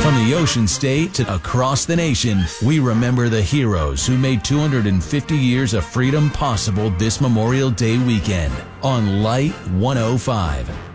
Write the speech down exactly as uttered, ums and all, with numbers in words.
From the Ocean State to across the nation, we remember the heroes who made two hundred fifty years of freedom possible this Memorial Day weekend on Light one oh five.